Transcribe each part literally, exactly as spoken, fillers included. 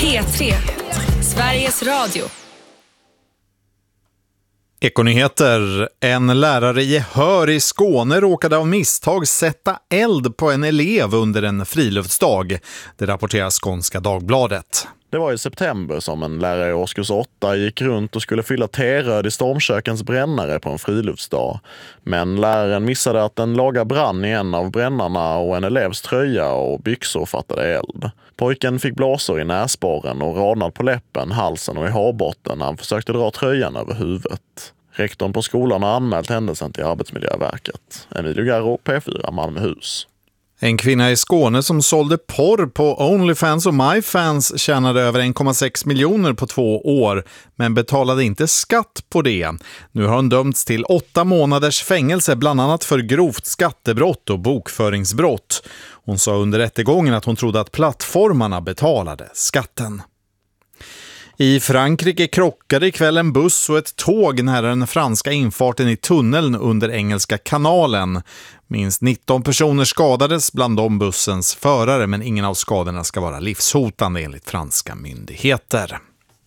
P tre, Sveriges Radio. Ekonyheter. En lärare i Hör i Skåne råkade av misstag sätta eld på en elev under en friluftsdag. Det rapporterar Skånska Dagbladet. Det var i september som en lärare i årskurs åtta gick runt och skulle fylla teröd i stormkökens brännare på en friluftsdag. Men läraren missade att en laga brann i en av brännarna och en elevs tröja och byxor fattade eld. Pojken fick blåsor i näsborren och radnad på läppen, halsen och i hårbotten när han försökte dra tröjan över huvudet. Rektorn på skolan har anmält händelsen till Arbetsmiljöverket. Emilio Garro, P fyra, Malmöhus. En kvinna i Skåne som sålde porr på OnlyFans och MyFans tjänade över en komma sex miljoner på två år, men betalade inte skatt på det. Nu har hon dömts till åtta månaders fängelse, bland annat för grovt skattebrott och bokföringsbrott. Hon sa under rättegången att hon trodde att plattformarna betalade skatten. I Frankrike krockade ikväll en buss och ett tåg nära den franska infarten i tunneln under Engelska kanalen. Minst nitton personer skadades, bland dem bussens förare, men ingen av skadorna ska vara livshotande enligt franska myndigheter.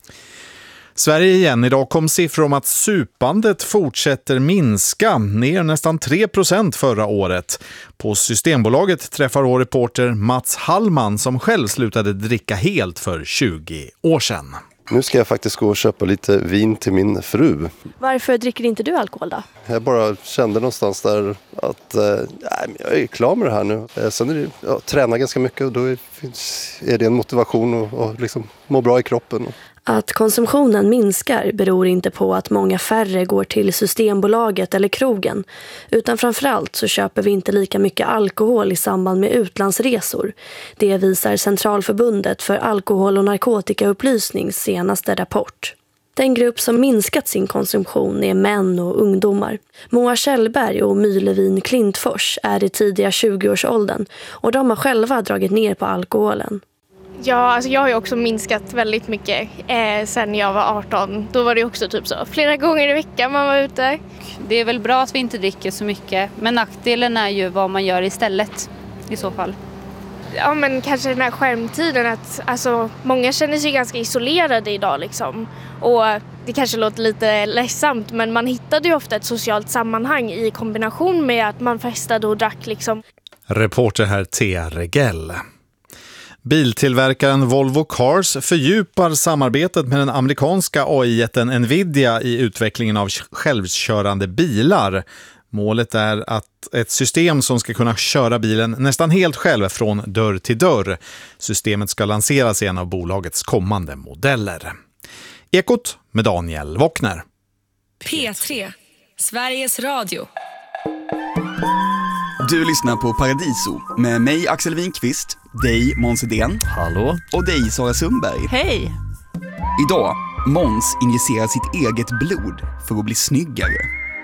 Sverige igen. Idag kom siffror om att supandet fortsätter minska, ner nästan tre procent förra året. På Systembolaget träffar vår reporter Mats Hallman som själv slutade dricka helt för tjugo år sedan. Nu ska jag faktiskt gå och köpa lite vin till min fru. Varför dricker inte du alkohol då? Jag bara kände någonstans där att eh, jag är klar med det här nu. Eh, sen är det, jag tränar ganska mycket och då är, är det en motivation att och liksom må bra i kroppen. Att konsumtionen minskar beror inte på att många färre går till Systembolaget eller krogen, utan framförallt så köper vi inte lika mycket alkohol i samband med utlandsresor. Det visar Centralförbundet för alkohol- och narkotikaupplysnings senaste rapport. Den grupp som minskat sin konsumtion är män och ungdomar. Moa Kjellberg och My Levin Klintfors är i tidiga tjugoårsåldern och de har själva dragit ner på alkoholen. Ja, alltså jag har ju också minskat väldigt mycket eh, sen jag var arton. Då var det också typ så flera gånger i veckan man var ute. Det är väl bra att vi inte dricker så mycket, men nackdelen är ju vad man gör istället i så fall. Ja, men kanske den här skärmtiden att alltså, många känner sig ganska isolerade idag liksom. Och det kanske låter lite ledsamt, men man hittade ju ofta ett socialt sammanhang i kombination med att man festade och drack liksom. Reporter här Thea Regell. Biltillverkaren Volvo Cars fördjupar samarbetet med den amerikanska A I-jätten Nvidia i utvecklingen av självkörande bilar. Målet är att ett system som ska kunna köra bilen nästan helt själv från dörr till dörr. Systemet ska lanseras i en av bolagets kommande modeller. Ekot med Daniel Wockner. P tre, Sveriges Radio. Du lyssnar på Paradiso med mig Axel Winkvist, dig Måns Edén. Hallå. Och dig Sara Sundberg. Hej. Idag, Måns injicerar sitt eget blod för att bli snyggare.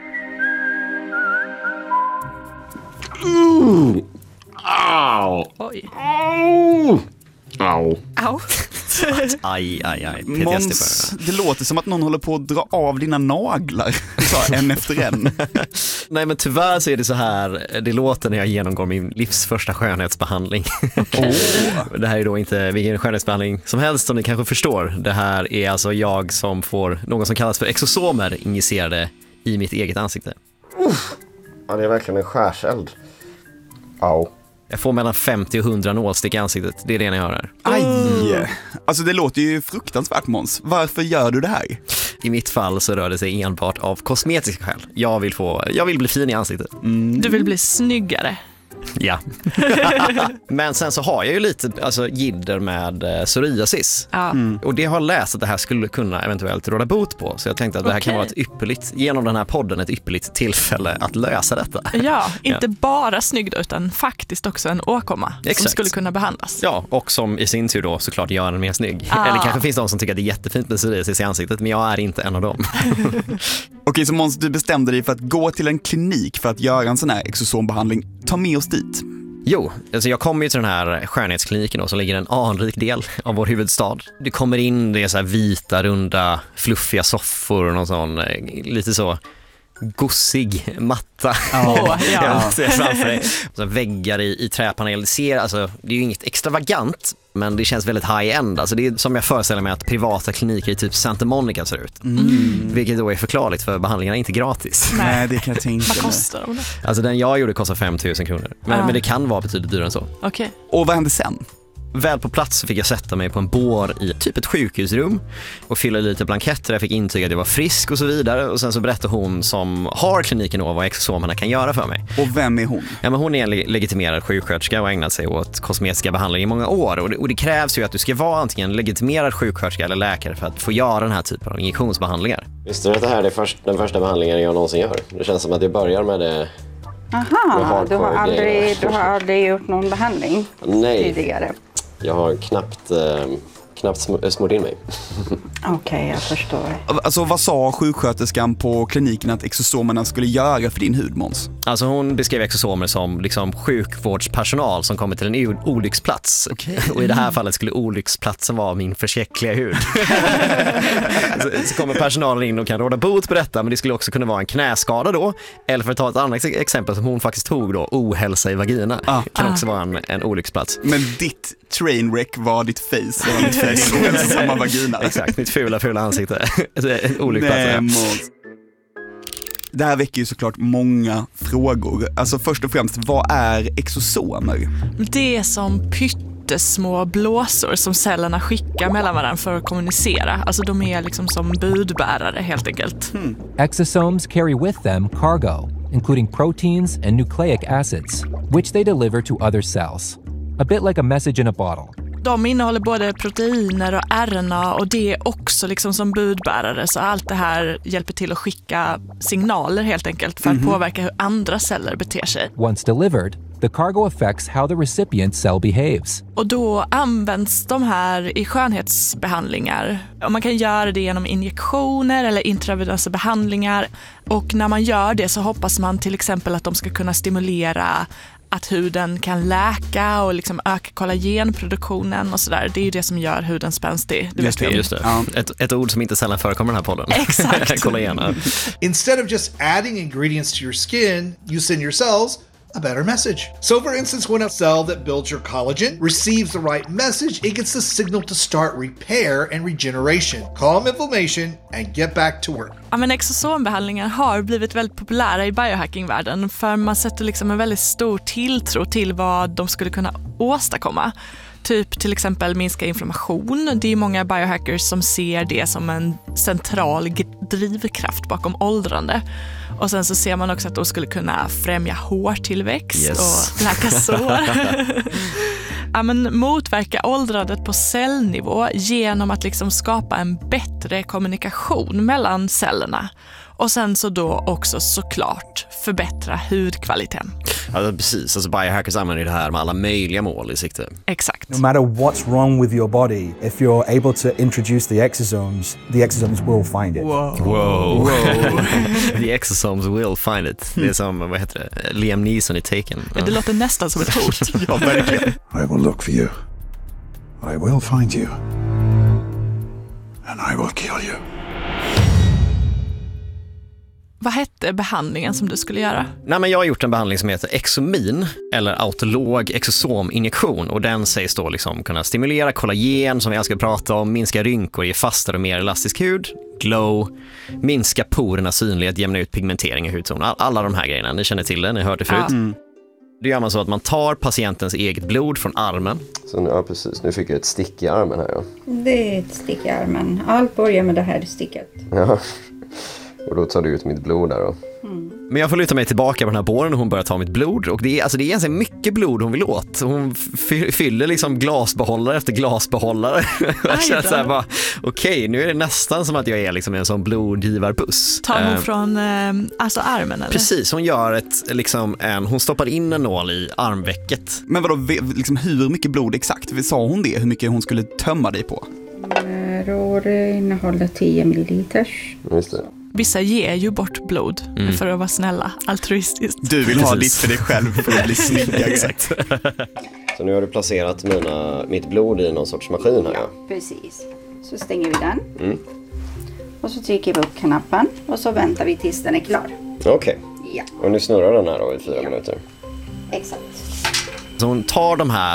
Mm. Au. Oj. Au. Au. Au. Aj, aj, aj. Måns, det låter som att någon håller på att dra av dina naglar så en efter en. Nej, men tyvärr så är det så här det låter när jag genomgår min livs första skönhetsbehandling. Oh. Det här är då inte vilken skönhetsbehandling som helst som ni kanske förstår. Det här är alltså jag som får något som kallas för exosomer injicerade i mitt eget ansikte. Uh. Ja, det är verkligen en skärseld. Au. Jag får mellan femtio och hundra nålstick i ansiktet. Det är det ni hör här. Aj! Alltså det låter ju fruktansvärt, Måns. Varför gör du det här? I mitt fall så rör det sig enbart av kosmetiska skäl. Jag vill, få, jag vill bli fin i ansiktet. Mm. Du vill bli snyggare. Ja. Men sen så har jag ju lite alltså, jidder med eh, psoriasis. Ja. Mm. Och det har läst att det här skulle kunna eventuellt råda bot på. Så jag tänkte att det här okay. kan vara ett ypperligt, genom den här podden ett ypperligt tillfälle att lösa detta. Ja, inte ja. bara snygg utan faktiskt också en åkomma. Exakt. Som skulle kunna behandlas. Ja, och som i sin tur då såklart gör en mer snygg. Ah. Eller kanske finns det de som tycker att det är jättefint med psoriasis i ansiktet, men jag är inte en av dem. Okej, så Måns, du bestämde dig för att gå till en klinik för att göra en sån här exosombehandling. Ta med oss dit. Jo, alltså jag kommer ju till den här skönhetskliniken då, som ligger i en anrik del av vår huvudstad. Du kommer in, det är så här vita, runda, fluffiga soffor och någon sån lite så gossig matta. Oh, ja. Jag ser framför dig. Så väggar i, i träpanel. Det, ser, alltså, det är ju inget extravagant, Men det känns väldigt high-end. Alltså det är som jag föreställer mig att privata kliniker i typ Santa Monica ser ut. Mm. Vilket då är förklarligt för behandlingarna är inte gratis. Nej, det kan jag tänka mig. Vad kostar de? Alltså den jag gjorde kostar fem tusen kronor. Men, ah. men det kan vara betydligt dyrare än så. Okej. Okay. Och vad hände sen? Väl på plats så fick jag sätta mig på en bår i typ ett sjukhusrum och fylla lite blanketter. Jag fick intyga att jag var frisk och så vidare. Och sen så berättade hon som har kliniken då vad exosomerna kan göra för mig. Och vem är hon? Ja, men hon är en legitimerad sjuksköterska och har ägnat sig åt kosmetiska behandlingar i många år. Och det, och det krävs ju att du ska vara antingen legitimerad sjuksköterska eller läkare för att få göra den här typen av injektionsbehandlingar. Visste du att det här är först, den första behandlingen jag någonsin gör? Det känns som att jag börjar med det. Aha, du har, aldrig, du har aldrig gjort någon behandling Nej. tidigare? Jag har knappt, eh, knappt sm- smort in mig. Okej, okay, jag förstår. Alltså vad sa sjuksköterskan på kliniken att exosomerna skulle göra för din hud, Måns? Alltså hon beskrev exosomer som liksom sjukvårdspersonal som kommer till en olycksplats. Okay. Och i det här fallet skulle olycksplatsen vara min förskräckliga hud. så, så kommer personalen in och kan råda bot på detta, men det skulle också kunna vara en knäskada då. Eller för att ta ett annat exempel som hon faktiskt tog då, ohälsa i vagina. Ah. Kan också vara en, en olycksplats. Men ditt trainwreck var ditt face och ditt face samma vagina. Exakt, mitt fula, fula ansikte. En olycksplats. Det här väcker ju såklart många frågor. Alltså först och främst, vad är exosomer? Det är som pyttesmå blåsor som cellerna skickar mellan varandra för att kommunicera. Alltså de är liksom som budbärare helt enkelt. Hmm. Exosomes carry with them cargo, including proteins and nucleic acids, which they deliver to other cells. A bit like a message in a bottle. De innehåller både proteiner och R N A och det är också liksom som budbärare, så allt det här hjälper till att skicka signaler helt enkelt för att mm-hmm. påverka hur andra celler beter sig. Once delivered, the cargo affects how the recipient cell behaves. Och då används de här i skönhetsbehandlingar. Och man kan göra det genom injektioner eller intravenösa behandlingar. Och när man gör det så hoppas man till exempel att de ska kunna stimulera att huden kan läka och liksom öka kollagenproduktionen och sådär. Det är ju det som gör huden spänstig. Det just, det, just det. Ja. Ett, ett ord som inte sällan förekommer i den här podden. Exakt. Kollagen. Instead of just adding ingredients to your skin, you send your cells a better message. So for instance, when a cell that builds your collagen receives the right message, it gets the signal to start repair and regeneration, calm inflammation and get back to work. Ja, men exosombehandlingar har blivit väldigt populära i biohackingvärlden för man sätter liksom en väldigt stor tilltro till vad de skulle kunna åstadkomma. Typ till exempel minska inflammation. Det är många biohackers som ser det som en central drivkraft bakom åldrande. Och sen så ser man också att de skulle kunna främja hårtillväxt yes. och läka sår. Ja, men motverka åldrandet på cellnivå genom att liksom skapa en bättre kommunikation mellan cellerna. Och sen så då också såklart förbättra hudkvaliteten. Ja, precis. Alltså biohackers använder det här med alla möjliga mål i sikte. Exakt. No matter what's wrong with your body, if you're able to introduce the exosomes, the exosomes will find it. Wow. Wow. Wow. The exosomes will find it. Det är som, vad heter det? Liam Neeson i Taken. Ja, det låter nästan som ett hot. Ja, verkligen. I will look for you. I will find you. And I will kill you. Vad hette behandlingen som du skulle göra? Nej, men jag har gjort en behandling som heter Exomin eller autolog exosominjektion och den sägs då liksom kunna stimulera kollagen som jag ska prata om, minska rynkor, ge fastare och mer elastisk hud, glow, minska porernas synlighet, jämna ut pigmentering i hudtonen. Alla de här grejerna, ni känner till det, ni har hört det förut. Ja. Mm. Det gör man så att man tar patientens eget blod från armen. Så nu, ja, precis. Nu fick jag ett stick i armen här. Ja. Det är ett stick i armen. Allt börjar med det här sticket. Ja. Och då tar du ut mitt blod där då. Mm. Men jag får luta mig tillbaka på den här båren och hon börjar ta mitt blod. Och det är, alltså det är ganska mycket blod hon vill åt. Hon f- fyller liksom glasbehållare efter glasbehållare. Jag känner så här bara, okej, okay, nu är det nästan som att jag är liksom en sån blodgivarbuss. Tar hon uh, från uh, alltså armen eller? Precis, hon gör ett, liksom en, hon stoppar in en nål i armvecket. Men vadå, liksom, hur mycket blod exakt? Sa hon det? Hur mycket hon skulle tömma dig på? Rår innehåller tio milliliter. Just det. Vissa ger ju bort blod mm. för att vara snälla, altruistiskt. Du vill ha ditt för dig själv för att bli snyggare. Exakt. Så nu har du placerat mina, mitt blod i någon sorts maskin här. Ja, precis. Så stänger vi den. Mm. Och så trycker vi upp knappen och så väntar vi tills den är klar. Okej. Okay. Ja. Och nu snurrar den här då i fyra ja. minuter. Exakt. Så hon tar de här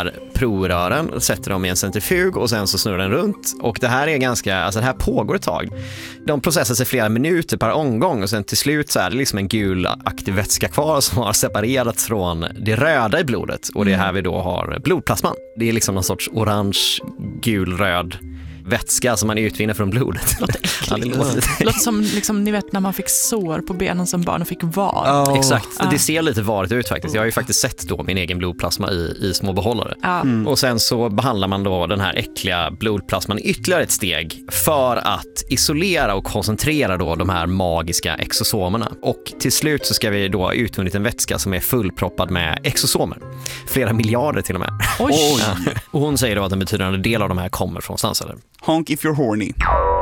provrören, sätter dem i en centrifug och sen så snurrar den runt. Och det här är ganska, alltså det här pågår ett tag. De processar sig flera minuter per omgång och sen till slut så är det liksom en gul aktiv vätska kvar som har separerats från det röda i blodet. Och det är här vi då har blodplasman. Det är liksom någon sorts orange, gul, röd vätska som man utvinner från blodet. Låter äckligt. Det låter som liksom, ni vet när man fick sår på benen som barn och fick var. Oh. Exakt, Ah. det ser lite varigt ut faktiskt. Jag har ju faktiskt sett då min egen blodplasma i, i små behållare. Ah. Mm. Och sen så behandlar man då den här äckliga blodplasman ytterligare ett steg för att isolera och koncentrera då de här magiska exosomerna. Och till slut så ska vi då ha utvunnit en vätska som är fullproppad med exosomer. Flera miljarder till och med. Oj. Ja. Och hon säger då att en betydande del av de här kommer från stamceller. Honk if you're horny.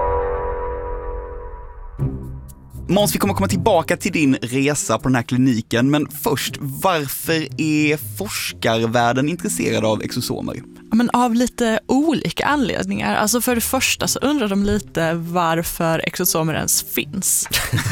Måns, vi kommer komma tillbaka till din resa på den här kliniken, men först, varför är forskarvärlden intresserad av exosomer? Ja, men av lite olika anledningar. Alltså för det första så undrar de lite varför exosomer ens finns.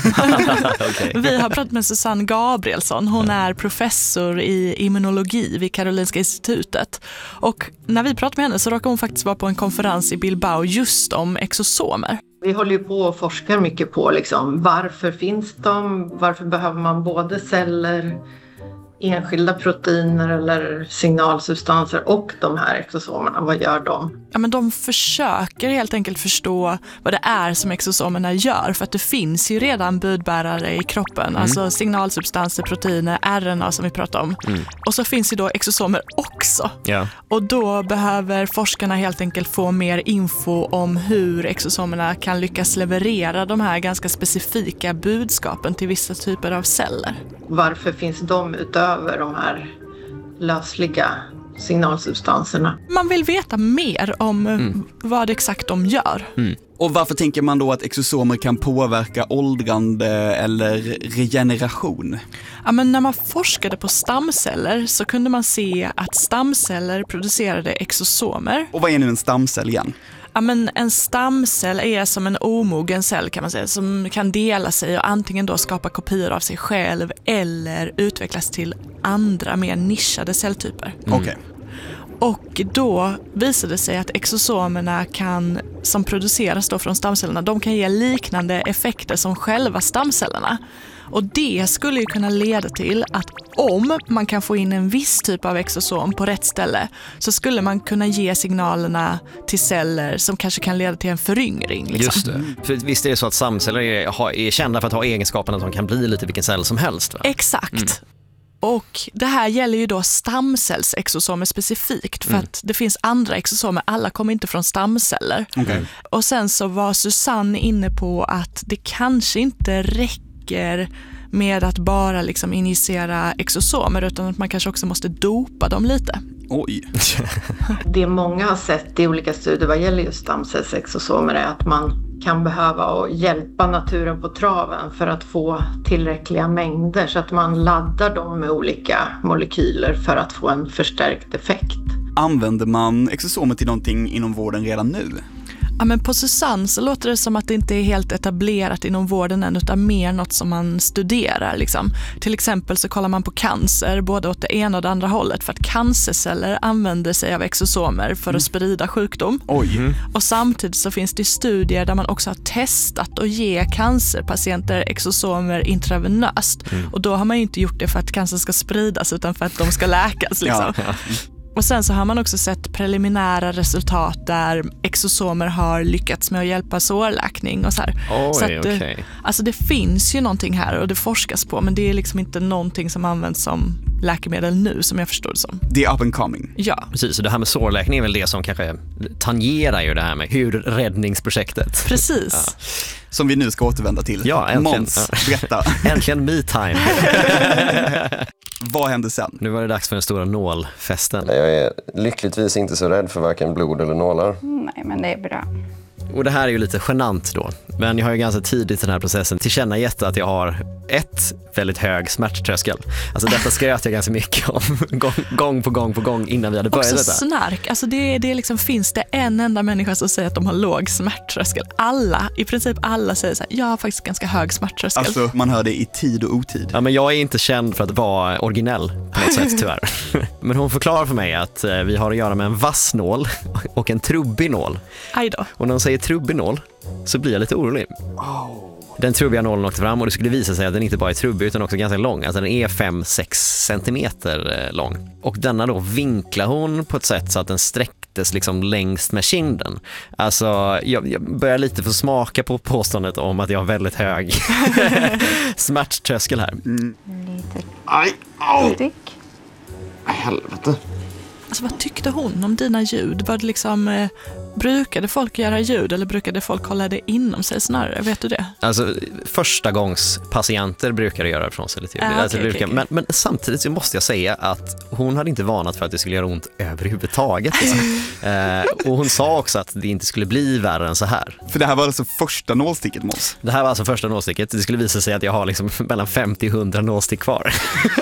Okay. Vi har pratat med Susanne Gabrielsson. Hon är professor i immunologi vid Karolinska institutet. Och när vi pratade med henne så råkade hon faktiskt vara på en konferens i Bilbao just om exosomer. Vi håller ju på och forskar mycket på liksom, varför finns de, varför behöver man både celler, enskilda proteiner eller signalsubstanser och de här exosomerna, vad gör de? Ja, men de försöker helt enkelt förstå vad det är som exosomerna gör, för att det finns ju redan budbärare i kroppen, mm. alltså signalsubstanser, proteiner, R N A som vi pratar om. Mm. Och så finns ju då exosomer också. Ja. Och då behöver forskarna helt enkelt få mer info om hur exosomerna kan lyckas leverera de här ganska specifika budskapen till vissa typer av celler. Varför finns de utöver de här lösliga signalsubstanserna? Man vill veta mer om mm. vad exakt de gör. Mm. Och varför tänker man då att exosomer kan påverka åldrande eller regeneration? Ja, men när man forskade på stamceller så kunde man se att stamceller producerade exosomer. Och vad är nu en stamcell igen? Ja, men en stamcell är som en omogen cell kan man säga, som kan dela sig och antingen då skapa kopior av sig själv eller utvecklas till andra mer nischade celltyper. Mm. Okej. Och då visade det sig att exosomerna kan, som produceras då från stamcellerna, de kan ge liknande effekter som själva stamcellerna. Och det skulle ju kunna leda till att om man kan få in en viss typ av exosom på rätt ställe så skulle man kunna ge signalerna till celler som kanske kan leda till en föryngring. Liksom. Just det. För visst är det så att stamceller är, är kända för att ha egenskapen att de kan bli lite vilken cell som helst, va? Exakt. Mm. Och det här gäller ju då stamcellsexosomer specifikt för mm. att det finns andra exosomer, alla kommer inte från stamceller. Okay. Och sen så var Susanne inne på att det kanske inte räcker med att bara liksom injicera exosomer utan att man kanske också måste dopa dem lite. Oj. Det många har sett i olika studier vad gäller just stamcellsexosomer är att man kan behöva och hjälpa naturen på traven för att få tillräckliga mängder så att man laddar dem med olika molekyler för att få en förstärkt effekt. Använder man exosomer till någonting inom vården redan nu? Ja, men på Susanne så låter det som att det inte är helt etablerat inom vården än utan mer något som man studerar. Liksom. Till exempel så kollar man på cancer både åt det ena och det andra hållet för att cancerceller använder sig av exosomer för att sprida sjukdom. Oj. Mm. Och samtidigt så finns det studier där man också har testat att ge cancerpatienter exosomer intravenöst. Mm. Och då har man ju inte gjort det för att cancer ska spridas utan för att de ska läkas. Liksom. Ja, ja. Och sen så har man också sett preliminära resultat där exosomer har lyckats med att hjälpa sårläkning och så här. Oj, så att det, okay. alltså det finns ju någonting här och det forskas på men det är liksom inte någonting som används som läkemedel nu som jag förstår det som. Det är up and coming. Ja. Precis, så det här med sårläkning är väl det som kanske tangerar ju det här med hur räddningsprojektet. Precis. Ja. Som vi nu ska återvända till. Ja, äntligen. Måns, berätta. Äntligen me-time. Vad hände sen? Nu var det dags för den stora nålfesten. Jag är lyckligtvis inte så rädd för varken blod eller nålar. Nej, men det är bra. Och det här är ju lite genant då. Men jag har ju ganska tidigt i den här processen tillkännagett att jag har ett väldigt hög smärttröskel. Alltså detta skröt jag ganska mycket om gång, gång på gång på gång innan vi hade börjat också detta. Snark. Alltså det, det liksom, finns det en enda människa som säger att de har låg smärttröskel. Alla, i princip alla säger så här, jag har faktiskt ganska hög smärttröskel. Alltså man hör det i tid och otid. Ja, men jag är inte känd för att vara originell på något sätt tyvärr. Men hon förklarar för mig att vi har att göra med en vass nål och en trubbig nål. Aj då. Och när hon säger trubbig nål så blir jag lite orolig. Oh. Den trubbiga nålen åkte fram och det skulle visa sig att den inte bara är trubbig utan också ganska lång. Alltså den är fem sex centimeter lång. Och denna då vinklar hon på ett sätt så att den sträcktes liksom längst med kinden. Alltså jag, jag börjar lite få smaka på påståendet om att jag har väldigt hög smärttröskel här. Mm. Lite Aj, au! tryck. Helvete. Alltså vad tyckte hon om dina ljud? Var det liksom, eh, brukade folk göra ljud eller brukade folk hålla det inom sig snarare? Vet du det? Alltså första gångs patienter brukar göra det från sig lite. Ah, alltså, okay, brukar, okay, men, men samtidigt så måste jag säga att hon hade inte varnat för att det skulle göra ont överhuvudtaget. eh, och hon sa också att det inte skulle bli värre än så här. För det här var alltså första nålsticket, Måns? Det här var alltså första nålsticket. Det skulle visa sig att jag har liksom mellan femtio och hundra nålstick kvar.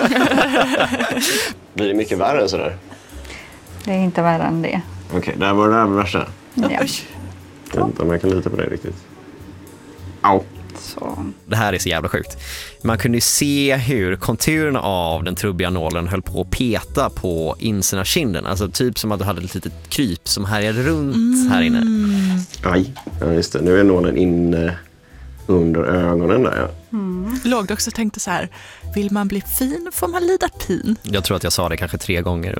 Blir det mycket värre än sådär? Det är inte värre än det. Okej, okay, det här var det här värsta. Ja. Jag vet inte om jag kan lita på det riktigt. Au. Så. Det här är så jävla sjukt. Man kunde se hur konturerna av den trubbiga nålen höll på att peta på insidan av kinden. Alltså typ som att du hade ett litet kryp som härjade runt mm. här inne. Aj, ja, just det. Nu är nålen inne under ögonen där, ja. Mm. Låg du också tänkte så här, vill man bli fin får man lida pin. Jag tror att jag sa det kanske tre gånger.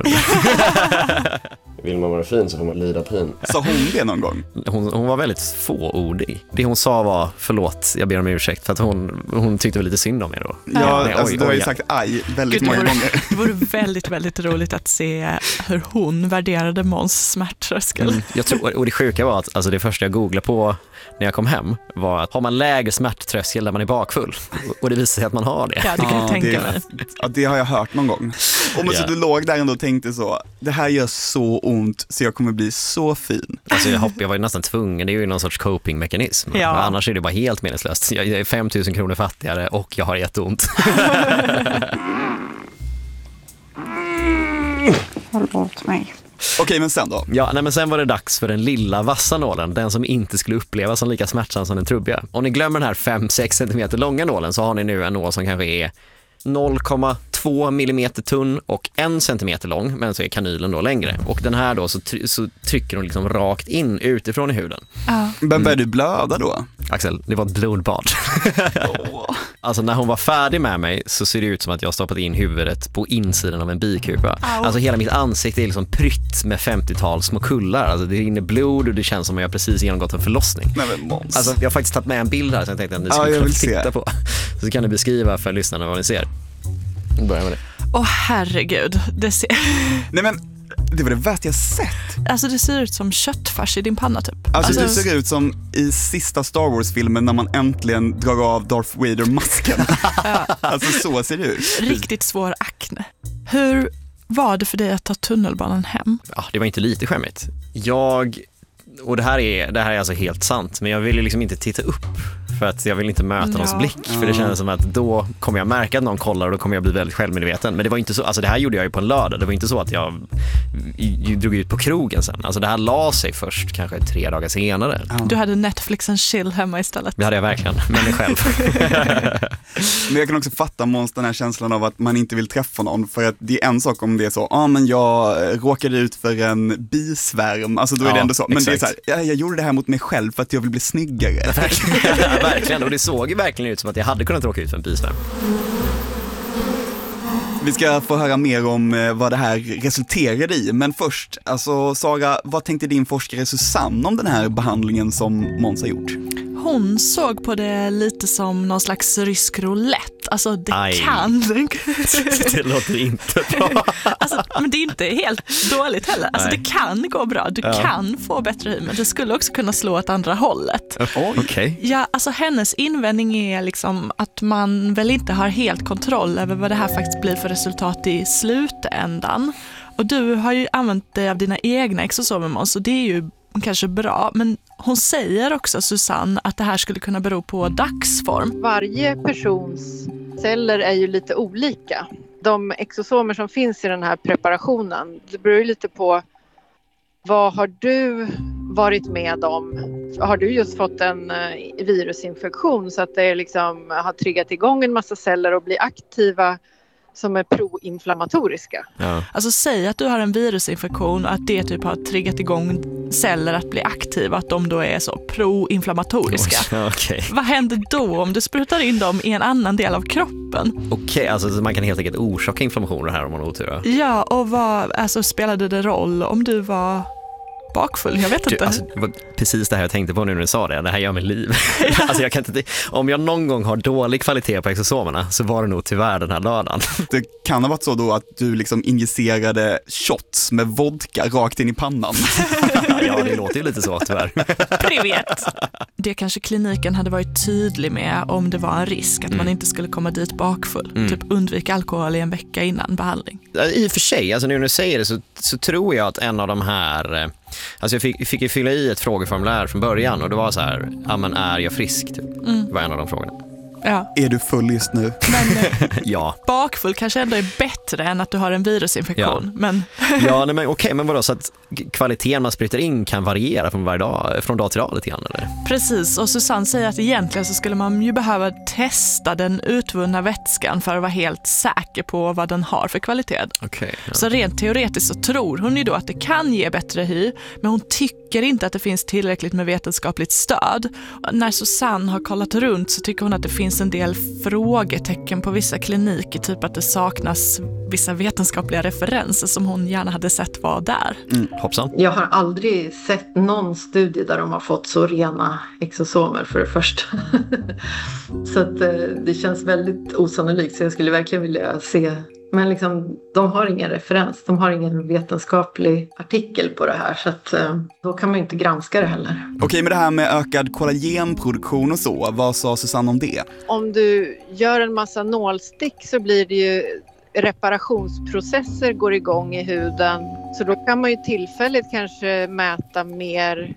Vill man vara fin så får man lida pin. Sa hon det någon gång? Hon, hon var väldigt fåordig. Det hon sa var, förlåt, jag ber om ursäkt, för att hon, hon tyckte väl lite synd om mig då. Ja, Nej, alltså oj, du har ju oj, sagt aj väldigt Gud, många det vore, gånger. Det vore väldigt, väldigt roligt att se hur hon värderade Måns smärttröskel. Mm, jag tror, och det sjuka var att alltså det första jag googlade på när jag kom hem var att har man lägre smärttröskel när man är bakfull? Och det visar sig att man har det. Ja, det kan jag ja, tänka det, mig. Ja, det har jag hört någon gång. Och men yeah. så du låg där ändå och tänkte så, det här gör så ont så jag kommer bli så fin. Alltså jag, hopp, jag var ju nästan tvungen, det är ju någon sorts coping-mekanism. Ja. Annars är det bara helt meningslöst. Jag är fem tusen kronor fattigare och jag har jätteont. Håll åt mig. Okej, men sen då? Ja, nej, men sen var det dags för den lilla vassa nålen, den som inte skulle upplevas som lika smärtsam som den trubbiga. Om ni glömmer den här fem sex centimeter långa nålen så har ni nu en nål som kanske är noll komma två millimeter tunn och en centimeter lång, men så är kanylen då längre. Och den här då så, try- så trycker de liksom rakt in utifrån i huden. Ja. Men började du blöda då? Axel, det var ett blodbad. Oh. Alltså när hon var färdig med mig så ser det ut som att jag stoppat in huvudet på insidan av en bikupa. Au. Alltså hela mitt ansikte är liksom prytt med femtiotal små kullar. Alltså det rinner blod och det känns som att jag precis genomgått en förlossning. Nej, men Måns. Alltså jag har faktiskt tagit med en bild här så jag tänkte att ni skulle ja, kunna titta se. på. Så kan ni beskriva för lyssnarna vad ni ser. Börja med det. Åh herregud, det ser... Nej men, det var det värsta jag sett. Alltså det ser ut som köttfärs i din panna typ. Alltså, alltså det ser ut som i sista Star Wars-filmen när man äntligen drar av Darth Vader-masken. Alltså så ser det ut. Riktigt svår akne. Hur var det för dig att ta tunnelbanan hem? Ja, det var inte lite skämmigt. Jag, och det här är, det här är alltså helt sant, men jag ville liksom inte titta upp. För att jag vill inte möta ja. någons blick. För det kändes som att då kommer jag märka att någon kollar och då kommer jag bli väldigt självmedveten. Men det var inte så, alltså det här gjorde jag ju på en lördag. Det var inte så att jag, jag drog ut på krogen sen. Alltså det här la sig först kanske tre dagar senare. Ja. Du hade Netflix and chill hemma istället. Det hade jag verkligen, med mig själv. Men jag kan också fatta Måns, den här känslan av att man inte vill träffa någon. För att det är en sak om det är så, ja ah, men jag råkade ut för en bisvärm. Alltså då är ja, det ändå så. Men exakt. Det är så här, jag, jag gjorde det här mot mig själv för att jag vill bli snyggare. Verkligen, och det såg ju verkligen ut som att jag hade kunnat råka ut för en bisvärm. Vi ska få höra mer om vad det här resulterade i, men först, alltså Sara, vad tänkte din forskare Susanne om den här behandlingen som Måns har gjort? Hon såg på det lite som någon slags rysk roulette. Alltså det Aj. kan. Det låter inte bra. Alltså, men det är inte helt dåligt heller. Alltså Nej. det kan gå bra. Du ja. kan få bättre hy, men det skulle också kunna slå åt andra hållet. Okej. Okay. Ja, alltså hennes invändning är liksom att man väl inte har helt kontroll över vad det här faktiskt blir för resultat i slutändan. Och du har ju använt dig av dina egna exosomer, Måns, och det är ju kanske bra, men hon säger också, Susanne, att det här skulle kunna bero på dagsform. Varje persons celler är ju lite olika. De exosomer som finns i den här preparationen, det beror ju lite på vad har du varit med om. Har du just fått en virusinfektion så att det liksom har triggat igång en massa celler och blir aktiva som är proinflammatoriska. Ja. Alltså säg att du har en virusinfektion och att det typ har triggat igång celler att bli aktiva, att de då är så proinflammatoriska. Oh, okay. Vad händer då om du sprutar in dem i en annan del av kroppen? Okej, okay, alltså man kan helt enkelt orsaka inflammationer här om man har otur. Ja, och vad alltså, spelade det roll om du var bakfull? Jag vet du, inte. Alltså, precis det här jag tänkte på nu när du sa det. Det här gör mitt liv. alltså, jag kan inte, om jag någon gång har dålig kvalitet på exosomerna så var det nog tyvärr den här lördagen. Det kan ha varit så då att du liksom injicerade shots med vodka rakt in i pannan. ja, det låter ju lite så tyvärr. Privet! Det kanske kliniken hade varit tydlig med om det var en risk att mm. man inte skulle komma dit bakfull. Mm. Typ undvika alkohol i en vecka innan behandling. I och för sig, alltså nu när du säger det så, så tror jag att en av de här... Alltså jag fick, fick ju fylla i ett frågeformulär från början och det var så här, ja men är jag frisk? Typ. Mm. Det var en av de frågorna. Ja. Är du full just nu? Men, ja. Bakfull kanske ändå är bättre än att du har en virusinfektion. Ja, men... ja nej, men okej, okay, men vadå, så att kvaliteten man sprutar in kan variera från varje dag, från dag till dag lite grann, eller? Precis, och Susanne säger att egentligen så skulle man ju behöva testa den utvunna vätskan för att vara helt säker på vad den har för kvalitet. Okay, ja. Så rent teoretiskt så tror hon ju då att det kan ge bättre hy, men hon tycker inte att det finns tillräckligt med vetenskapligt stöd. Och när Susanne har kollat runt så tycker hon att det finns en del frågetecken på vissa kliniker, typ att det saknas vissa vetenskapliga referenser som hon gärna hade sett var där. Mm, hoppsan. Jag har aldrig sett någon studie där de har fått så rena exosomer för det första. så att det känns väldigt osannolikt, så jag skulle verkligen vilja se. Men liksom, de har ingen referens, de har ingen vetenskaplig artikel på det här, så att, då kan man ju inte granska det heller. Okej, men det här med ökad kollagenproduktion och så, vad sa Susanne om det? Om du gör en massa nålstick så blir det ju reparationsprocesser går igång i huden, så då kan man ju tillfälligt kanske mäta mer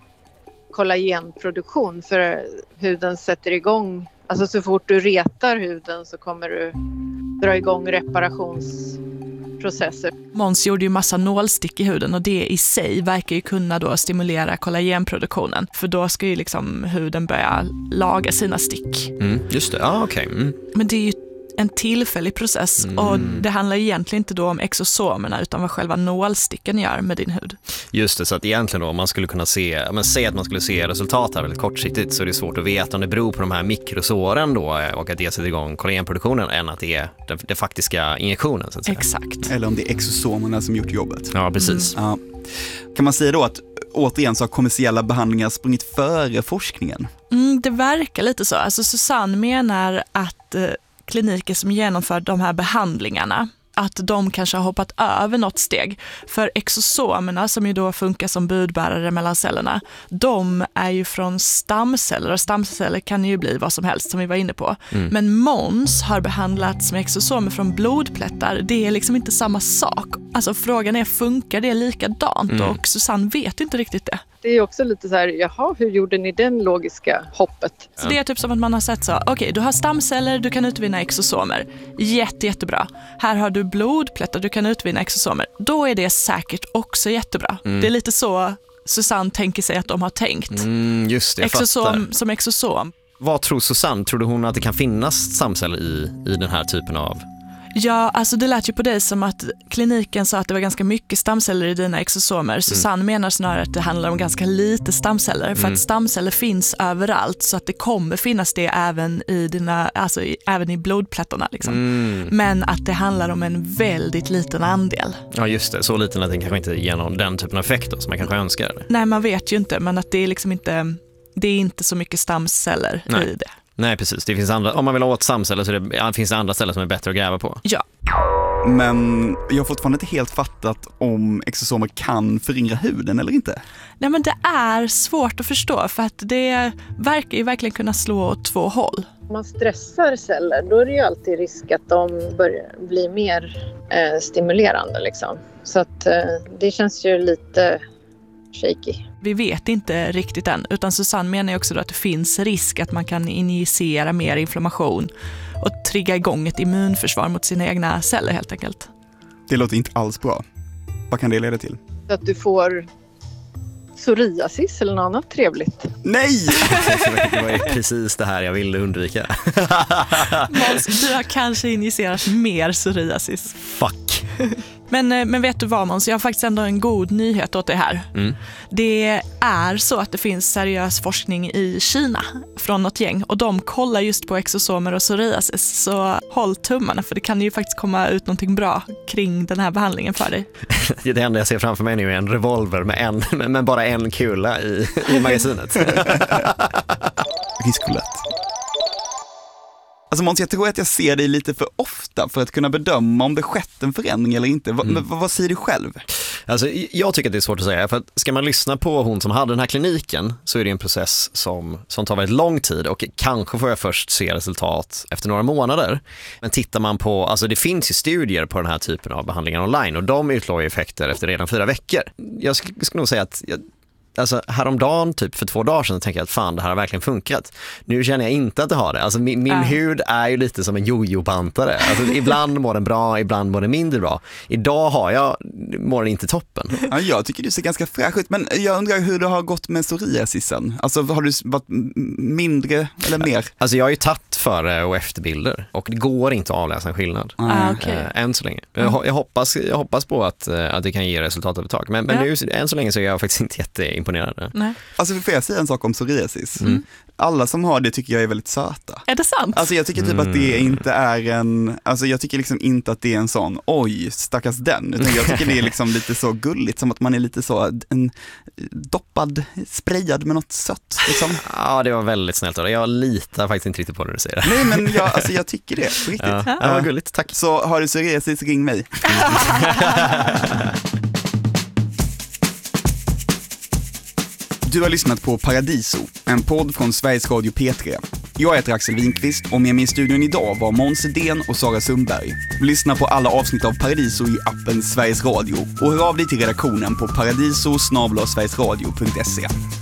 kollagenproduktion för huden sätter igång. Alltså så fort du retar huden så kommer du dra igång reparationsprocesser. Måns gjorde ju massa nålstick i huden och det i sig verkar ju kunna då stimulera kollagenproduktionen. För då ska ju liksom huden börja laga sina stick. Mm, just det, ja okej. Okay. Mm. Men det är ju en tillfällig process mm. och det handlar egentligen inte då om exosomerna utan vad själva nålsticken gör med din hud. Just det, så att egentligen då om man skulle kunna se, men säg att man skulle se resultat här väldigt kortsiktigt, så är det svårt att veta om det beror på de här mikrosåren då och att det sätter igång kollagenproduktionen än att det är den, den faktiska injektionen så att säga. Exakt. Eller om det är exosomerna som gjort jobbet. Ja, precis. Mm. Ja. Kan man säga då att återigen så har kommersiella behandlingar sprungit före forskningen? Mm, det verkar lite så. Alltså Susanne menar att eh, kliniker som genomför de här behandlingarna, att de kanske har hoppat över något steg. För exosomerna som ju då funkar som budbärare mellan cellerna, de är ju från stamceller och stamceller kan ju bli vad som helst som vi var inne på. Mm. Men Måns har behandlats med exosomer från blodplättar. Det är liksom inte samma sak. Alltså frågan är, funkar det likadant? Mm. Och Susanne vet inte riktigt det. Det är också lite så här, jaha, hur gjorde ni den logiska hoppet? Så det är typ som att man har sett så, okej, okay, du har stamceller, du kan utvinna exosomer. Jätte, jättebra. Här har du blodplättar, du kan utvinna exosomer. Då är det säkert också jättebra. Mm. Det är lite så Susanne tänker sig att de har tänkt. Mm, just det, jag exosom fattar. Som exosom. Vad tror Susanne? Tror du hon att det kan finnas stamceller i, i den här typen av... Ja, alltså det lät ju på dig som att kliniken sa att det var ganska mycket stamceller i dina exosomer. Mm. Susanne menar snarare att det handlar om ganska lite stamceller. För mm. att stamceller finns överallt så att det kommer finnas det även i, dina, alltså i, även i blodplättarna. Liksom. Mm. Men att det handlar om en väldigt liten andel. Ja just det, så liten att den kanske inte ger någon den typen av effekt då, som man kanske önskar. Nej, man vet ju inte, men att det är liksom inte, det är inte så mycket stamceller Nej. i det. Nej, precis. Det finns andra, om man vill ha åt stamceller så det, finns det andra ställen som är bättre att gräva på. Ja. Men jag har fortfarande inte helt fattat om exosomer kan förringra huden eller inte. Nej, men det är svårt att förstå för att det verkar ju verkligen kunna slå åt två håll. Om man stressar celler, då är det ju alltid risk att de börjar bli mer eh, stimulerande liksom. Så att eh, det känns ju lite shaky. Vi vet inte riktigt än, utan Susanne menar ju också då att det finns risk att man kan injicera mer inflammation och trigga igång ett immunförsvar mot sina egna celler helt enkelt. Det låter inte alls bra. Vad kan det leda till? Att du får psoriasis eller något annat trevligt. Nej! Det var ju precis det här jag ville undvika. Måns, du har kanske injicerat mer psoriasis. Fuck. Men, men vet du vad, Måns? Jag har faktiskt ändå en god nyhet åt dig här. Mm. Det är så att det finns seriös forskning i Kina från något gäng. Och de kollar just på exosomer och psoriasis. Så håll tummarna, för det kan ju faktiskt komma ut någonting bra kring den här behandlingen för dig. Det enda jag ser framför mig nu är en revolver med, en, med bara en kula i, i magasinet. Riskulett. Alltså Måns, jag tror att jag ser dig lite för ofta för att kunna bedöma om det skett en förändring eller inte. Va, mm. vad, vad säger du själv? Alltså, jag tycker att det är svårt att säga, för att ska man lyssna på hon som hade den här kliniken så är det en process som, som tar väldigt lång tid och kanske får jag först se resultat efter några månader. Men tittar man på, alltså det finns ju studier på den här typen av behandlingar online och de utlovar effekter efter redan fyra veckor. Jag skulle, skulle nog säga att jag, Alltså häromdagen, typ för två dagar sedan, tänkte jag att fan, det här har verkligen funkat. Nu känner jag inte att det har det. Alltså min, min äh. hud är ju lite som en jojo-bantare. Alltså ibland mår den bra, ibland mår den mindre bra. Idag har jag, mår den inte toppen. Ja, jag tycker du ser ganska fräsch ut, men jag undrar hur det har gått med psoriasisen. Alltså har du varit mindre eller mer? Alltså jag har ju tagit före- och efterbilder och det går inte att avläsa en skillnad. Ah, okay. äh, än så länge. Mm. Jag, jag, hoppas, jag hoppas på att, att det kan ge resultat över ett tag. Men, men ja. nu, än så länge så är jag faktiskt inte jätteimponerad. Nej. Alltså får jag säga en sak om psoriasis? Mm. Alla som har det tycker jag är väldigt söta. Är det sant? Alltså jag tycker typ mm. att det inte är en, alltså jag tycker liksom inte att det är en sån, oj, stackars den. Utan jag tycker det är liksom lite så gulligt, som att man är lite så en doppad, sprayad med något sött liksom. Ja, det var väldigt snällt. Jag litar faktiskt inte riktigt på det du säger. Nej, men jag, alltså jag tycker det, på riktigt. Ja, ja, vad gulligt, tack. Så har du psoriasis, ring mig. Du har lyssnat på Paradiso, en podd från Sveriges Radio P tre. Jag heter Axel Winkvist och med mig i studion idag var Måns Edén och Sara Sundberg. Lyssna på alla avsnitt av Paradiso i appen Sveriges Radio och hör av dig till redaktionen på paradiso snabel-a sverigesradio punkt se.